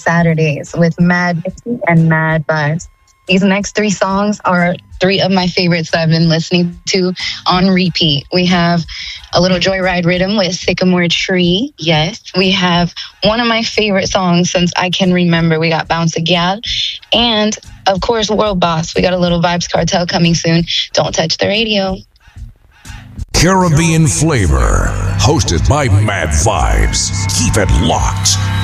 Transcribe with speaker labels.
Speaker 1: Saturdays with Mad Mixy and Mad Vibes. These next three songs are three of my favorites that I've been listening to on repeat. We have a little Joyride Rhythm with Sycamore Tree. Yes. We have one of my favorite songs since I can remember. We got Bounce a Gal. And, of course, World Boss. We got a little Vibes Cartel coming soon. Don't touch the radio.
Speaker 2: Caribbean Flavor, hosted by Mad Vibes. Keep it locked.